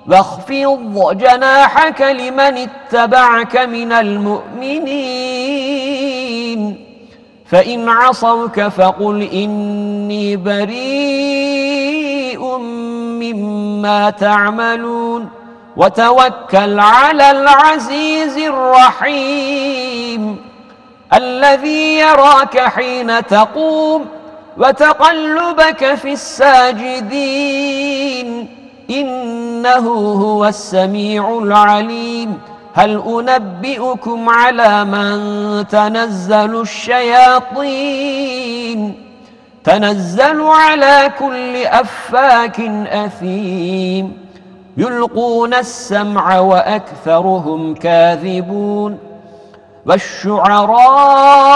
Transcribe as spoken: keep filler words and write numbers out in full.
واخفض جناحك لمن اتبعك من المؤمنين فإن عصوك فقل إني بريء مما تعملون وتوكل على العزيز الرحيم الذي يراك حين تقوم وتقلبك في الساجدين إنه هو السميع العليم هل أنبئكم على من تنزل الشياطين تنزل على كل أفاك أثيم يلقون السمع وأكثرهم كاذبون والشعراء